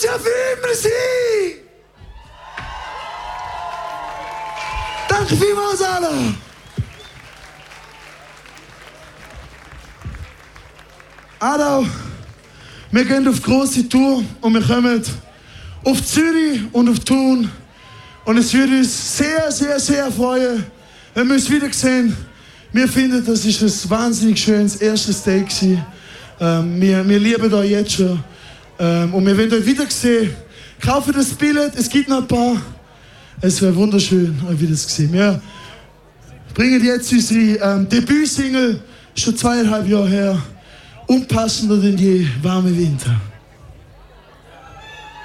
Ja, für immer sein! Danke vielmals, alle! Adau, wir gehen auf grosse Tour und wir kommen auf Zürich und auf Thun. Und es würde uns sehr, sehr, sehr freuen, wenn wir uns wiedersehen. Wir finden, das ist ein wahnsinnig schönes erstes Date gewesen. Wir lieben euch jetzt schon. Und wir wollen euch wiedersehen. Kauft das Billett, es gibt noch ein paar. Es wäre wunderschön, euch wiederzusehen. Wir bringen jetzt unsere Debütsingle, schon 2,5 Jahre her. Unpassender denn je, warme Winter.